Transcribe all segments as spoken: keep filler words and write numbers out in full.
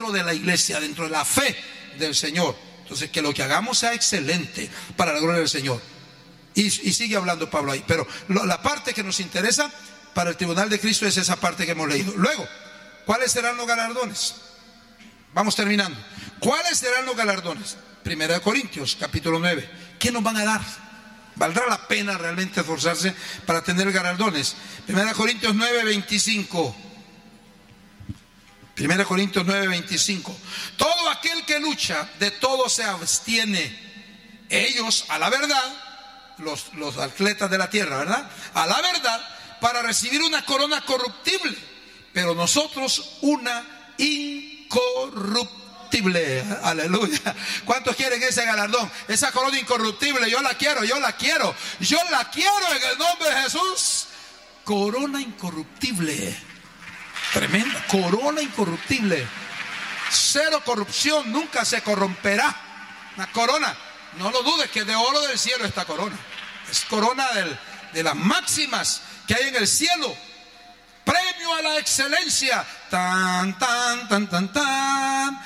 dentro de la iglesia, dentro de la fe del Señor. Entonces, que lo que hagamos sea excelente para la gloria del Señor. Y, y sigue hablando Pablo ahí. Pero lo, la parte que nos interesa para el tribunal de Cristo es esa parte que hemos leído. Luego, ¿cuáles serán los galardones? Vamos terminando. ¿Cuáles serán los galardones? Primera de Corintios, capítulo nueve. ¿Qué nos van a dar? ¿Valdrá la pena realmente esforzarse para tener galardones? Primera de Corintios nueve, veinticinco. Primera de Corintios nueve, veinticinco. Todo aquel que lucha, de todo se abstiene. Ellos, a la verdad, los, los atletas de la tierra, ¿verdad? A la verdad, para recibir una corona corruptible, pero nosotros una incorruptible. Aleluya. ¿Cuántos quieren ese galardón? Esa corona incorruptible, yo la quiero, yo la quiero, yo la quiero en el nombre de Jesús. Corona incorruptible. Tremenda, corona incorruptible. Cero corrupción, nunca se corromperá. Una corona, no lo dudes, que de oro del cielo esta corona. Es corona del, de las máximas que hay en el cielo. Premio a la excelencia. Tan, tan, tan, tan, tan.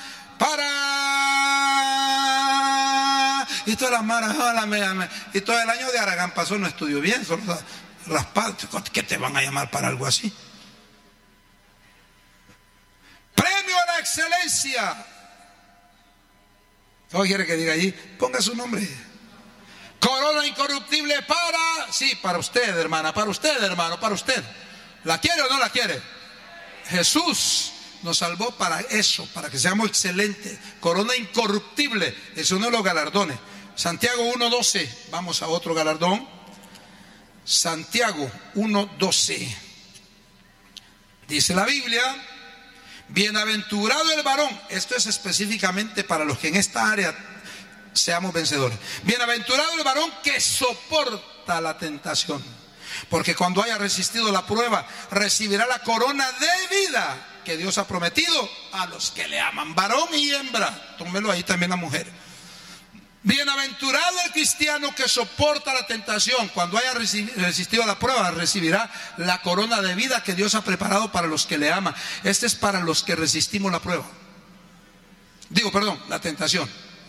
Para. Y todas las maras, y todo el año de Aragán pasó, no estudió bien, solo raspado. ¿Qué te van a llamar para algo así? Premio a la excelencia. ¿Cómo quiere que diga allí? Ponga su nombre. Corona incorruptible para, sí, para usted, hermana, para usted, hermano, para usted. ¿La quiere o no la quiere? Jesús nos salvó para eso, para que seamos excelentes. Corona incorruptible, es uno de los galardones. Santiago uno doce, vamos a otro galardón. Santiago uno doce. Dice la Biblia: bienaventurado el varón. Esto es específicamente para los que en esta área seamos vencedores. Bienaventurado el varón que soporta la tentación, porque cuando haya resistido la prueba, recibirá la corona de vida que Dios ha prometido a los que le aman. Varón y hembra, tómelo ahí también la mujer. Bienaventurado el cristiano que soporta la tentación, cuando haya resistido la prueba, recibirá la corona de vida que Dios ha preparado para los que le aman. Este es para los que resistimos la prueba. Digo, perdón, la tentación.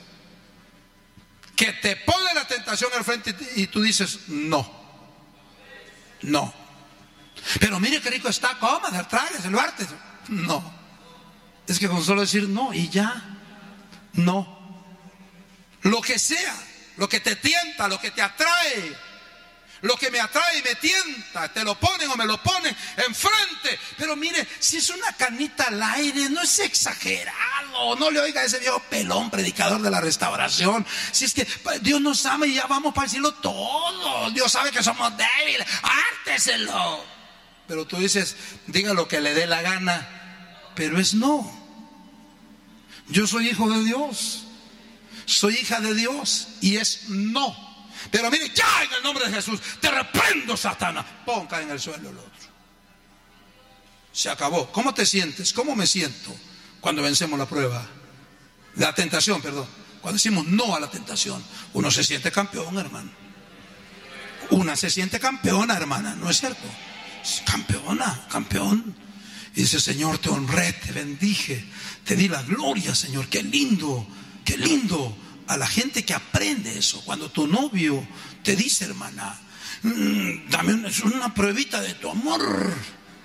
Que te pone la tentación al frente y tú dices, no, no. Pero mire qué rico está, cómase, tráguese, lo arte. No. Es que con solo decir no y ya, no. Lo que sea, lo que te tienta, lo que te atrae, lo que me atrae y me tienta, te lo ponen o me lo ponen enfrente. Pero mire, si es una canita al aire, no es exagerado. No le oiga a ese viejo pelón predicador de la restauración. Si es que Dios nos ama y ya vamos para el cielo todos. Dios sabe que somos débiles, hárteselo. Pero tú dices, diga lo que le dé la gana, pero es no. Yo soy hijo de Dios, soy hija de Dios y es no. Pero mire, ya en el nombre de Jesús, te reprendo, Satanás. Pon, cae en el suelo el otro. Se acabó. ¿Cómo te sientes? ¿Cómo me siento cuando vencemos la prueba? La tentación, perdón. Cuando decimos no a la tentación, uno se siente campeón, hermano. Una se siente campeona, hermana, ¿no es cierto? Campeona, campeón. Y dice, Señor, te honré, te bendije, te di la gloria, Señor. Qué lindo, qué lindo. A la gente que aprende eso, cuando tu novio te dice, hermana, mmm, dame una, una pruebita de tu amor.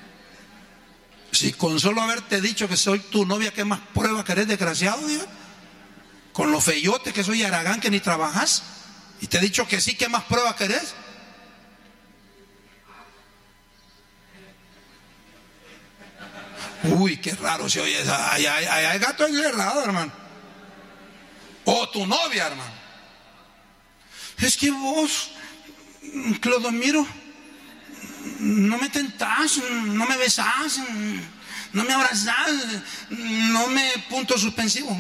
Si con solo haberte dicho que soy tu novia, ¿qué más prueba querés, desgraciado? Dios? Con los feyotes que soy Aragán, que ni trabajas, y te he dicho que sí, ¿qué más prueba querés? Uy, qué raro se oye. Hay, hay, hay, hay gato encerrado, hermano. O tu novia, hermano. Es que vos, Clodomiro, no me tentás, no me besás, no me abrazás, no me punto suspensivo.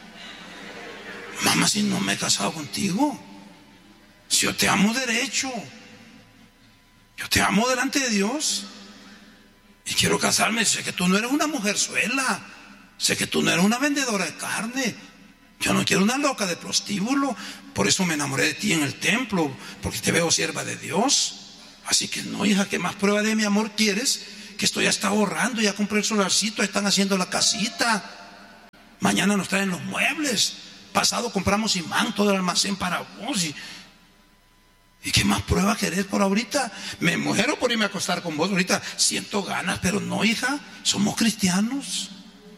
Mamá, si no me he casado contigo, si yo te amo derecho, yo te amo delante de Dios y quiero casarme. Sé que tú no eres una mujerzuela, sé que tú no eres una vendedora de carne. Yo no quiero una loca de prostíbulo. Por eso me enamoré de ti en el templo, porque te veo sierva de Dios. Así que no, hija, ¿qué más prueba de mi amor quieres? Que esto ya está ahorrando, ya compré el solarcito, están haciendo la casita. Mañana nos traen los muebles. Pasado compramos imán, todo el almacén para vos. Y, ¿y qué más prueba querés por ahorita? Me muero por irme a acostar con vos. Ahorita siento ganas, pero no, hija. Somos cristianos.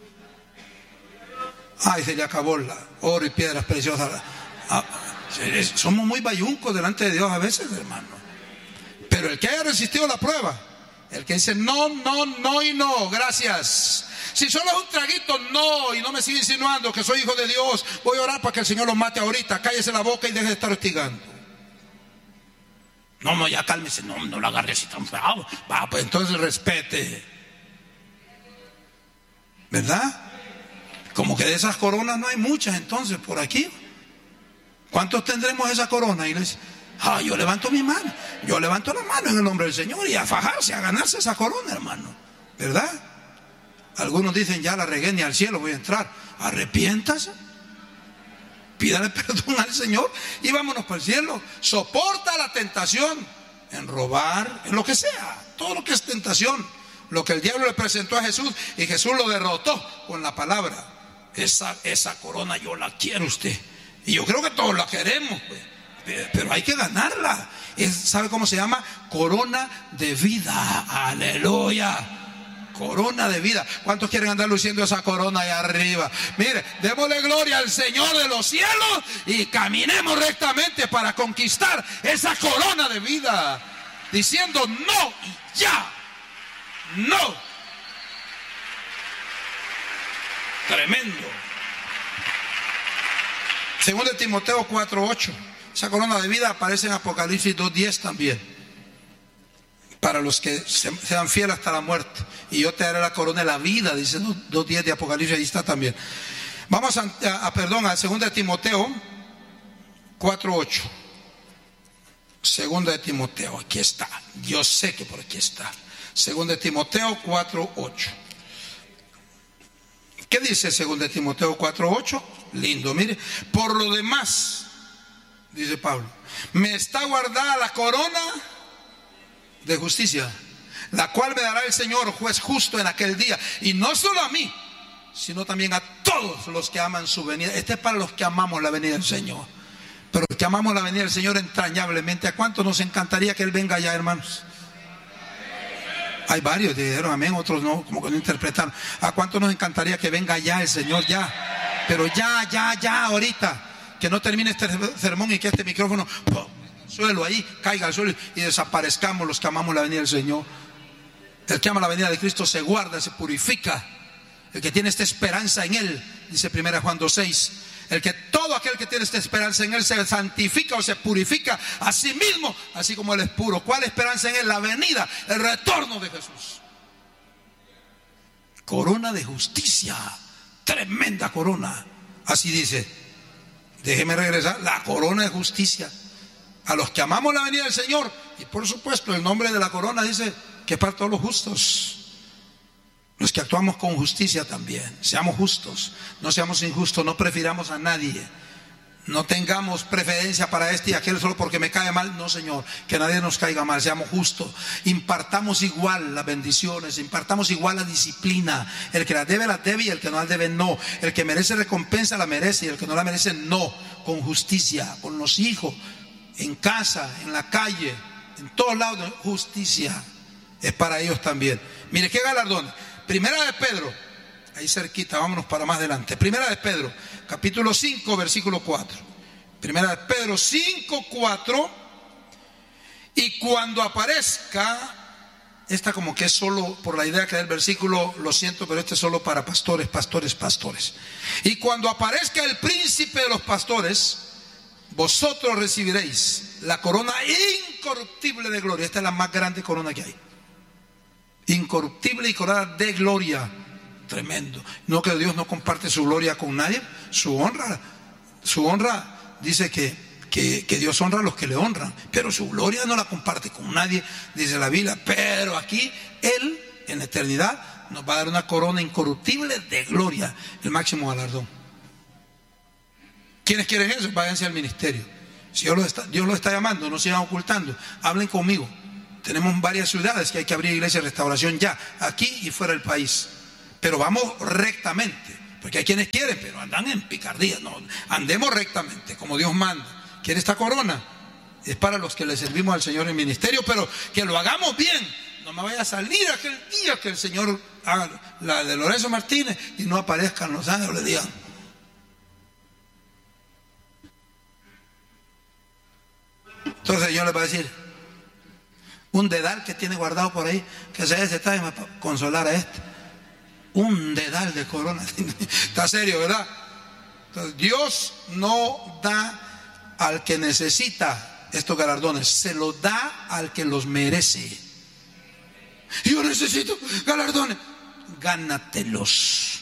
Ay, se le acabó la oro y piedras preciosas. Ah, somos muy bayuncos delante de Dios a veces, hermano. Pero el que haya resistido la prueba, el que dice no, no, no y no, gracias. Si solo es un traguito, no, y no me sigue insinuando que soy hijo de Dios, voy a orar para que el Señor los mate ahorita. Cállese la boca y deje de estar hostigando. No, no, ya cálmese, no, no la agarre así tan bravo. Va, pues entonces respete. ¿Verdad? Como que de esas coronas no hay muchas entonces por aquí. ¿Cuántos tendremos esa corona, iglesia? Ah, yo levanto mi mano, yo levanto la mano en el nombre del Señor y a fajarse, a ganarse esa corona, hermano. ¿Verdad? Algunos dicen, ya la regué, ni al cielo voy a entrar. Arrepiéntase, pídale perdón al Señor y vámonos para el cielo. Soporta la tentación en robar, en lo que sea, todo lo que es tentación, lo que el diablo le presentó a Jesús y Jesús lo derrotó con la palabra. Esa, esa corona yo la quiero, usted, y yo creo que todos la queremos, pues. Pero hay que ganarla. Es, ¿sabe cómo se llama? Corona de vida. Aleluya. Corona de vida. ¿Cuántos quieren andar luciendo esa corona allá arriba? Mire, démosle gloria al Señor de los cielos y caminemos rectamente para conquistar esa corona de vida, diciendo no y ya. No. Tremendo. Segundo de Timoteo cuatro ocho. Esa corona de vida aparece en Apocalipsis dos diez también. Para los que se, sean fieles hasta la muerte. Y yo te daré la corona de la vida, dice dos diez de Apocalipsis, ahí está también. Vamos a, a, a perdón, a segunda de Timoteo cuatro ocho. Segunda de Timoteo, aquí está. Yo sé que por aquí está. Segunda de Timoteo cuatro ocho. ¿Qué dice segunda de Timoteo cuatro ocho? Lindo, mire. Por lo demás, dice Pablo, me está guardada la corona de justicia, la cual me dará el Señor, juez justo, en aquel día, y no solo a mí, sino también a todos los que aman su venida. Este es para los que amamos la venida del Señor, pero los que amamos la venida del Señor entrañablemente. ¿A cuántos nos encantaría que Él venga ya, hermanos? Hay varios que dijeron amén, otros no, como que no interpretaron. ¿A cuántos nos encantaría que venga ya el Señor ya? Pero ya, ya, ya, ahorita. Que no termine este sermón y que este micrófono ¡pum! Suelo ahí, caiga al suelo y desaparezcamos los que amamos la venida del Señor. El que ama la venida de Cristo se guarda, se purifica. El que tiene esta esperanza en Él, dice primera Juan dos seis. El que todo aquel que tiene esta esperanza en Él se santifica o se purifica a sí mismo, así como Él es puro. ¿Cuál esperanza en Él? La venida, el retorno de Jesús. Corona de justicia, tremenda corona. Así dice, déjeme regresar, la corona de justicia. A los que amamos la venida del Señor. Y por supuesto el nombre de la corona dice que es para todos los justos, los que actuamos con justicia también. Seamos justos, no seamos injustos, no prefiramos a nadie, no tengamos preferencia para este y aquel solo porque me cae mal. No, Señor, que nadie nos caiga mal. Seamos justos, impartamos igual las bendiciones, impartamos igual la disciplina. El que las debe, las debe, y el que no las debe, no. El que merece recompensa la merece, y el que no la merece, no. Con justicia, con los hijos, en casa, en la calle, en todos lados, justicia es para ellos también. Mire qué galardón. Primera de Pedro, ahí cerquita, vámonos para más adelante. Primera de Pedro, capítulo cinco, versículo cuatro. Primera de Pedro cinco, cuatro. Y cuando aparezca, esta como que es solo por la idea que da el versículo, lo siento, pero este es solo para pastores, pastores, pastores. Y cuando aparezca el príncipe de los pastores, vosotros recibiréis la corona incorruptible de gloria. Esta es la más grande corona que hay. Incorruptible y corona de gloria. Tremendo. No que Dios no comparte su gloria con nadie. Su honra, su honra dice que, que, que Dios honra a los que le honran, pero su gloria no la comparte con nadie, dice la Biblia. Pero aquí Él, en la eternidad, nos va a dar una corona incorruptible de gloria, el máximo galardón. ¿Quiénes quieren eso? Váyanse al ministerio. Si Dios los está, Dios los está llamando, no sigan ocultando, hablen conmigo. Tenemos varias ciudades que hay que abrir iglesia de restauración ya, aquí y fuera del país. Pero vamos rectamente, Porque hay quienes quieren, pero andan en picardía. No, andemos rectamente, como Dios manda. ¿Quiere esta corona? Es para los que le servimos al Señor en ministerio, pero que lo hagamos bien. No me vaya a salir aquel día que el Señor haga la de Lorenzo Martínez y no aparezcan los ángeles, le digan: entonces el Señor le va a decir: un dedal que tiene guardado por ahí, que se ese está para consolar a este. Un dedal de corona. Está serio, ¿verdad? Entonces, Dios no da al que necesita estos galardones, se los da al que los merece. Yo necesito galardones, gánatelos.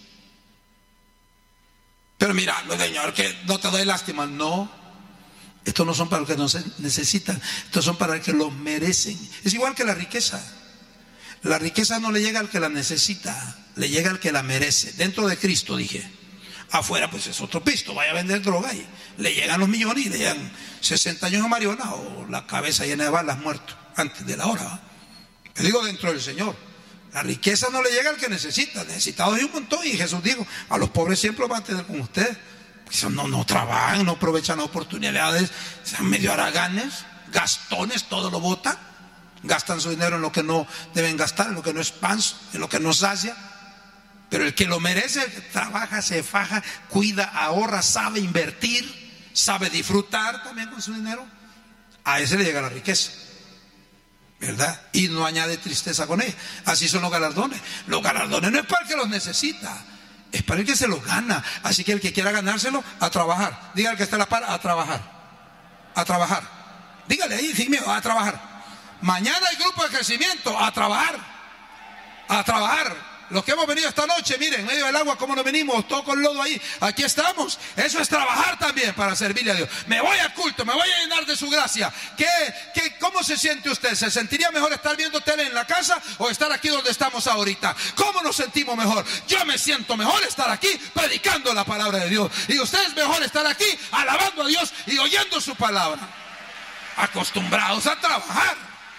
Pero mira, Señor, que no te doy lástima. No, estos no son para los que nos necesitan, estos son para los que los merecen. Es igual que la riqueza. La riqueza no le llega al que la necesita, le llega al que la merece. Dentro de Cristo, dije. Afuera pues es otro pisto, vaya a vender droga y le llegan los millones y le llegan sesenta años a Mariona o la cabeza llena de balas, muerto antes de la hora, ¿va? Te digo, dentro del Señor, la riqueza no le llega al que necesita, necesitados hay un montón, y Jesús dijo: a los pobres siempre los van a tener con ustedes. No, no trabajan, no aprovechan oportunidades, sean medio haraganes, gastones, todo lo botan, gastan su dinero en lo que no deben gastar, en lo que no es pan, en lo que no sacia. Pero el que lo merece, trabaja, se faja, cuida, ahorra, sabe invertir, sabe disfrutar también con su dinero, a ese le llega la riqueza, ¿verdad? Y no añade tristeza con ella. Así son los galardones. Los galardones no es para el que los necesita, es para el que se los gana. Así que el que quiera ganárselo, a trabajar. Diga al que está a la par: a trabajar, a trabajar. Dígale ahí sin miedo: a trabajar. Mañana hay grupo de crecimiento, a trabajar, a trabajar. Los que hemos venido esta noche, miren, en medio del agua como nos venimos, todo con lodo ahí, aquí estamos. Eso es trabajar también para servirle a Dios. Me voy al culto, me voy a llenar de su gracia. ¿Qué, qué, ¿Cómo se siente usted? ¿Se sentiría mejor estar viendo tele en la casa o estar aquí donde estamos ahorita? ¿Cómo nos sentimos mejor? Yo me siento mejor estar aquí predicando la palabra de Dios. Y ustedes mejor estar aquí alabando a Dios y oyendo su palabra. Acostumbrados a trabajar.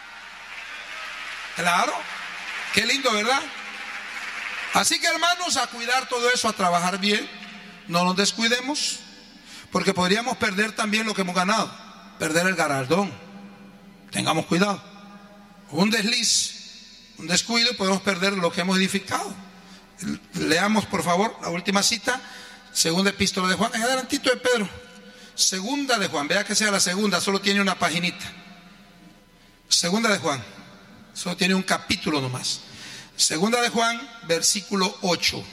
Claro, qué lindo, ¿verdad? Así que, hermanos, a cuidar todo eso, a trabajar bien, no nos descuidemos, porque podríamos perder también lo que hemos ganado, perder el galardón. Tengamos cuidado. Un desliz, un descuido, y podemos perder lo que hemos edificado. Leamos, por favor, la última cita, segunda epístola de Juan, es adelantito de Pedro. Segunda de Juan, vea que sea la segunda, solo tiene una paginita. Segunda de Juan, solo tiene un capítulo nomás. Segunda de Juan, versículo ocho.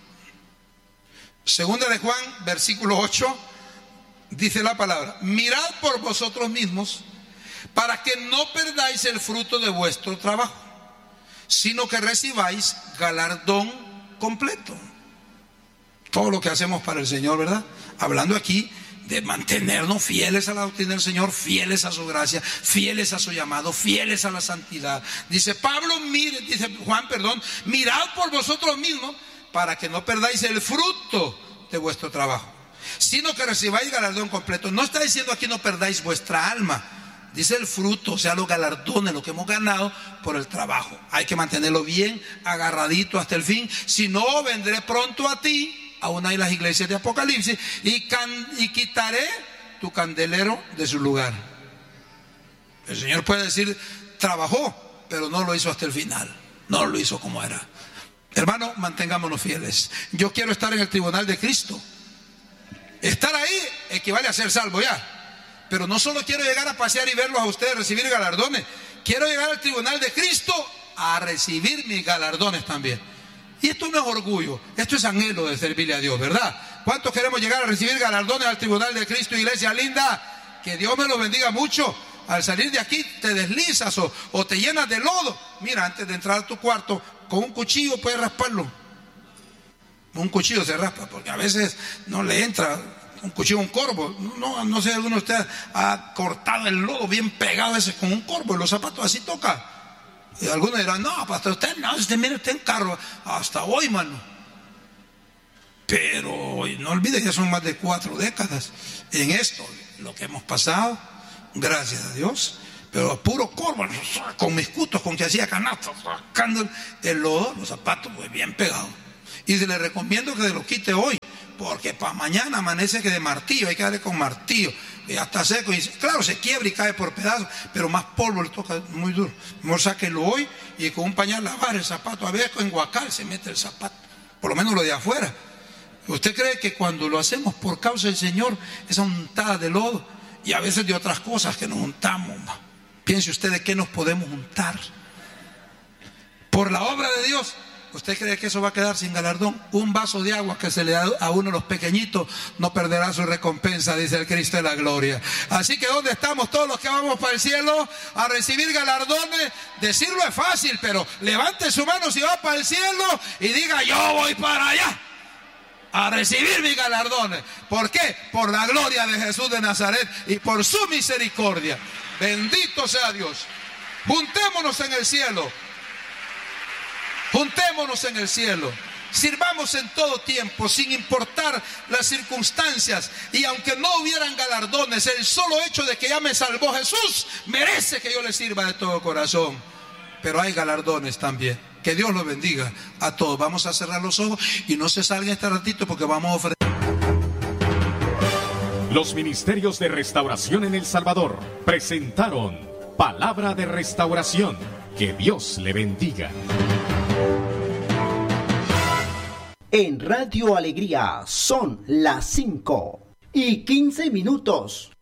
Segunda de Juan, versículo ocho, dice la palabra: mirad por vosotros mismos, para que no perdáis el fruto de vuestro trabajo, sino que recibáis galardón completo. Todo lo que hacemos para el Señor, ¿verdad? Hablando aquí de mantenernos fieles a la doctrina del Señor, fieles a su gracia, fieles a su llamado, fieles a la santidad. Dice Pablo, mire, dice Juan, perdón, mirad por vosotros mismos para que no perdáis el fruto de vuestro trabajo, sino que recibáis galardón completo. No está diciendo aquí no perdáis vuestra alma, dice el fruto, o sea, los galardones, lo que hemos ganado por el trabajo. Hay que mantenerlo bien agarradito hasta el fin, si no vendré pronto a ti. Aún hay las iglesias de Apocalipsis, y, can, y quitaré tu candelero de su lugar. El Señor puede decir, trabajó, pero no lo hizo hasta el final, no lo hizo como era. Hermano, mantengámonos fieles. Yo quiero estar en el tribunal de Cristo. Estar ahí equivale a ser salvo ya, pero no solo quiero llegar a pasear y verlos a ustedes recibir galardones, quiero llegar al tribunal de Cristo a recibir mis galardones también. Y esto no es orgullo, esto es anhelo de servirle a Dios, ¿verdad? ¿Cuántos queremos llegar a recibir galardones al tribunal de Cristo, iglesia linda? Que Dios me lo bendiga mucho. Al salir de aquí te deslizas o, o te llenas de lodo. Mira, antes de entrar a tu cuarto, con un cuchillo puedes rasparlo. Un cuchillo se raspa, porque a veces no le entra un cuchillo a un corvo. No, no sé, alguno de ustedes ha cortado el lodo bien pegado a veces con un corvo en los zapatos, así toca. Y algunos dirán, no, pastor, usted no, usted mire, usted en carro, hasta hoy, mano. Pero no olvide que son más de cuatro décadas en esto, lo que hemos pasado, gracias a Dios. Pero puro corvo, con mis cutos, con que hacía canastas, sacando el lodo, los zapatos, pues bien pegados. Y le recomiendo que se lo quite hoy, porque para mañana amanece que de martillo, hay que darle con martillo, que ya está seco, y claro, se quiebra y cae por pedazos, pero más polvo le toca muy duro. Mejor sáquelo hoy y con un pañal lavar el zapato. A veces en guacal se mete el zapato, por lo menos lo de afuera. ¿Usted cree que cuando lo hacemos por causa del Señor, esa untada de lodo, y a veces de otras cosas que nos untamos, piense usted de qué nos podemos untar? Por la obra de Dios. ¿Usted cree que eso va a quedar sin galardón? Un vaso de agua que se le da a uno de los pequeñitos no perderá su recompensa, dice el Cristo de la gloria. Así que ¿dónde estamos todos los que vamos para el cielo a recibir galardones? Decirlo es fácil, pero levante su mano si va para el cielo y diga: yo voy para allá a recibir mis galardones. ¿Por qué? Por la gloria de Jesús de Nazaret y por su misericordia. Bendito sea Dios. Juntémonos en el cielo. Juntémonos en el cielo, sirvamos en todo tiempo, sin importar las circunstancias, y aunque no hubieran galardones, el solo hecho de que ya me salvó Jesús merece que yo le sirva de todo corazón. Pero hay galardones también. Que Dios los bendiga a todos. Vamos a cerrar los ojos y no se salgan este ratito porque vamos a ofrecer. Los Ministerios de Restauración en El Salvador presentaron Palabra de Restauración. Que Dios le bendiga. En Radio Alegría son las cinco y quince minutos.